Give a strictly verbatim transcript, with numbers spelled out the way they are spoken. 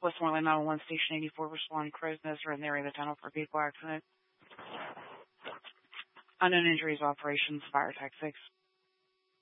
Westmoreland nine one one, Station eighty-four, responding crow's nest around the area of the tunnel for a vehicle accident. Unknown injuries, operations, fire tech six.